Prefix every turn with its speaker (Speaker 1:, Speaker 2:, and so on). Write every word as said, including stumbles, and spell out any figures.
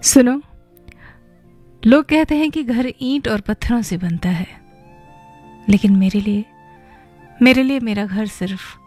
Speaker 1: सुनो, लोग कहते हैं कि घर ईंट और पत्थरों से बनता है, लेकिन मेरे लिए मेरे लिए मेरा घर सिर्फ